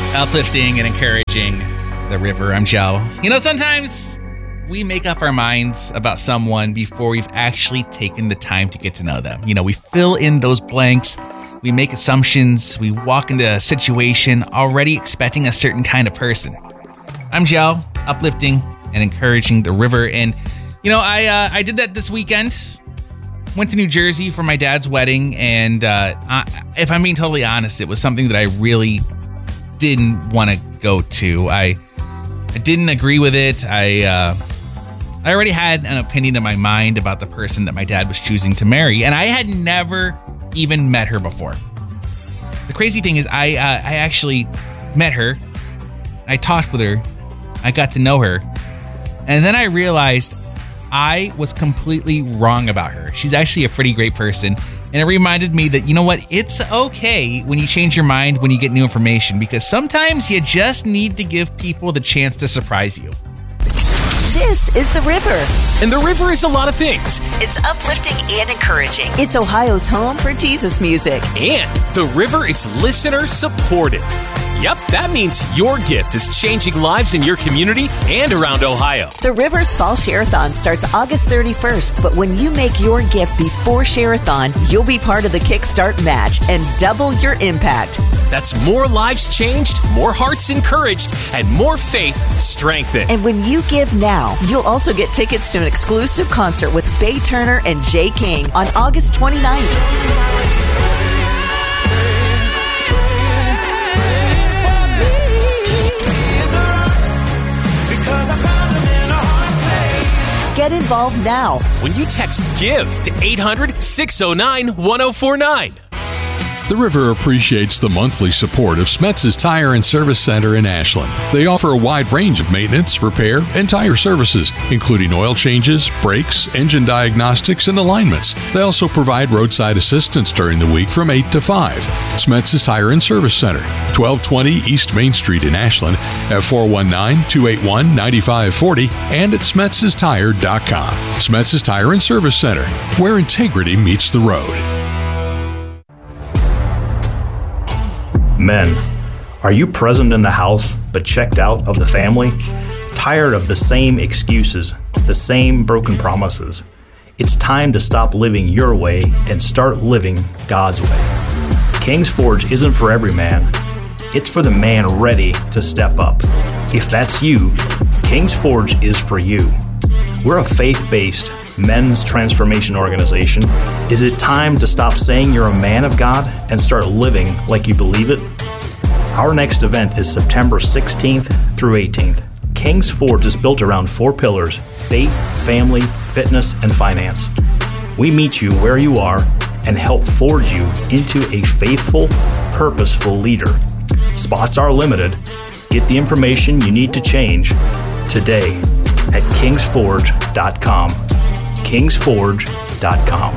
Uplifting and encouraging the river. I'm Joe. You know, sometimes we make up our minds about someone before we've actually taken the time to get to know them. You know, we fill in those blanks, we make assumptions, we walk into a situation already expecting a certain kind of person. I'm Joe, uplifting and encouraging the river. And, you know, I did that this weekend. Went to New Jersey for my dad's wedding. And if I'm being totally honest, it was something that I really didn't want to go to. I didn't agree with it. I already had an opinion in my mind about the person that my dad was choosing to marry, and I had never even met her before. The crazy thing is I actually met her. I talked with her. I got to know her. And then I realized I was completely wrong about her. She's actually a pretty great person. And it reminded me that, you know what, it's okay when you change your mind when you get new information, because sometimes you just need to give people the chance to surprise you. This is The River. And The River is a lot of things. It's uplifting and encouraging. It's Ohio's home for Jesus music. And The River is listener supported. Yep, that means your gift is changing lives in your community and around Ohio. The River's Fall Share-a-thon starts August 31st, but when you make your gift before Share-a-thon, you'll be part of the Kickstart match and double your impact. That's more lives changed, more hearts encouraged, and more faith strengthened. And when you give now, you'll also get tickets to an exclusive concert with Faye Turner and Jay King on August 29th. Get involved now when you text GIVE to 800-609-1049. The River appreciates the monthly support of Smetz's Tire and Service Center in Ashland. They offer a wide range of maintenance, repair, and tire services, including oil changes, brakes, engine diagnostics, and alignments. They also provide roadside assistance during the week from 8 to 5. Smetz's Tire and Service Center, 1220 East Main Street in Ashland, at 419-281-9540 and at Smetz'sTire.com. Smetz's Tire and Service Center, where integrity meets the road. Men, are you present in the house but checked out of the family? Tired of the same excuses, the same broken promises? It's time to stop living your way and start living God's way. King's Forge isn't for every man. It's for the man ready to step up. If that's you, King's Forge is for you. We're a faith-based men's transformation organization. Is it time to stop saying you're a man of God and start living like you believe it? Our next event is September 16th through 18th. King's Forge is built around 4 pillars: faith, family, fitness, and finance. We meet you where you are and help forge you into a faithful, purposeful leader. Spots are limited. Get the information you need to change today at kingsforge.com. kingsforge.com.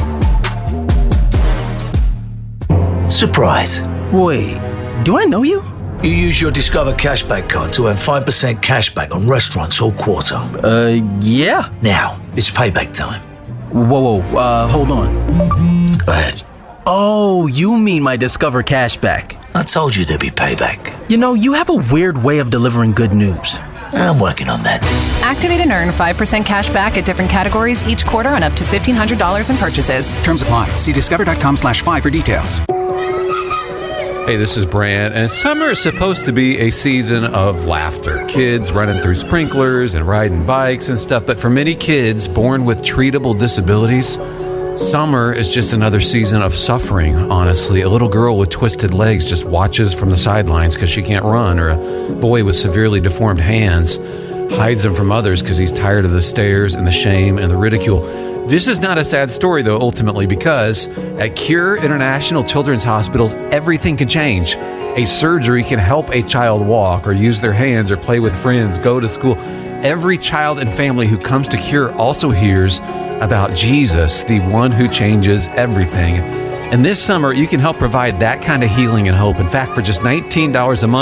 Surprise. Wait, do I know you? You use your Discover Cashback card to earn 5% cashback on restaurants all quarter. Yeah. Now, it's payback time. Whoa, hold on. Go ahead. Oh, you mean my Discover Cashback. I told you there'd be payback. You know, you have a weird way of delivering good news. I'm working on that. Activate and earn 5% cash back at different categories each quarter on up to $1,500 in purchases. Terms apply. See discover.com/5 for details. Hey, this is Brant, and summer is supposed to be a season of laughter. Kids running through sprinklers and riding bikes and stuff, but for many kids born with treatable disabilities, summer is just another season of suffering, honestly. A little girl with twisted legs just watches from the sidelines because she can't run, or a boy with severely deformed hands hides them from others because he's tired of the stares and the shame and the ridicule. This is not a sad story, though, ultimately, because at Cure International Children's Hospitals, everything can change. A surgery can help a child walk or use their hands or play with friends, go to school. Every child and family who comes to Cure also hears about Jesus, the one who changes everything. And this summer, you can help provide that kind of healing and hope. In fact, for just $19 a month,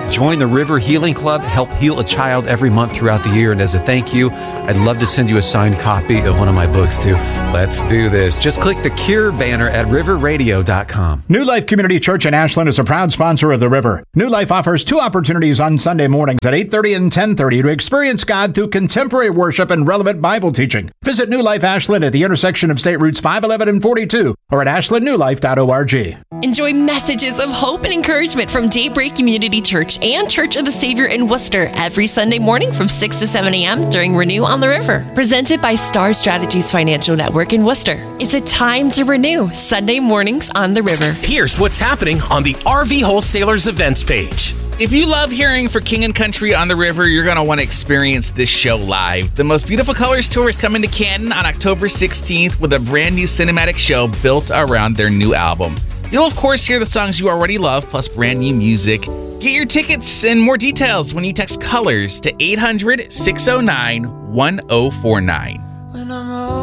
Join the River Healing Club, help heal a child every month throughout the year. And as a thank you, I'd love to send you a signed copy of one of my books too. Let's do this. Just click the Cure banner at riverradio.com. New Life Community Church in Ashland is a proud sponsor of The River. New Life offers 2 opportunities on Sunday mornings at 8:30 and 10:30 to experience God through contemporary worship and relevant Bible teaching. Visit New Life Ashland at the intersection of State Routes 511 and 42 or at ashlandnewlife.org. Enjoy messages of hope and encouragement from Daybreak Community Church and Church of the Savior in Worcester every Sunday morning from 6 to 7 a.m. during Renew on the River. Presented by Star Strategies Financial Network in Worcester. It's a time to renew. Sunday mornings on the River. Here's what's happening on the RV Wholesalers events page. If you love hearing for King and Country on the River, you're going to want to experience this show live. The Most Beautiful Colors Tour is coming to Canton on October 16th with a brand new cinematic show built around their new album. You'll, of course, hear the songs you already love, plus brand new music. Get your tickets and more details when you text COLORS to 800-609-1049.